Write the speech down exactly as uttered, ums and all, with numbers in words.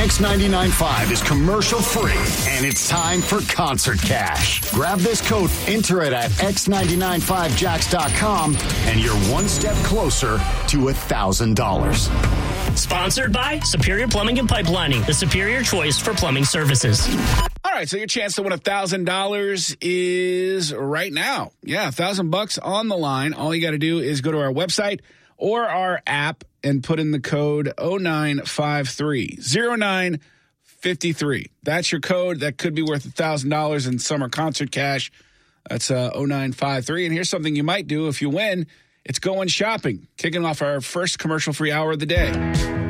X ninety-nine point five is commercial free, and it's time for Concert Cash. Grab this code, enter it at x nine nine five jacks dot com, and you're one step closer to one thousand dollars. Sponsored by Superior Plumbing and Pipelining, the superior choice for plumbing services. All right, so your chance to win one thousand dollars is right now. Yeah, one thousand bucks on the line. All you got to do is go to our website or our app and put in the code oh nine five three oh nine five three. That's your code. That could be worth one thousand dollars in summer concert cash. That's uh, oh nine five three. And here's something you might do if you win. It's going shopping, kicking off our first commercial-free hour of the day.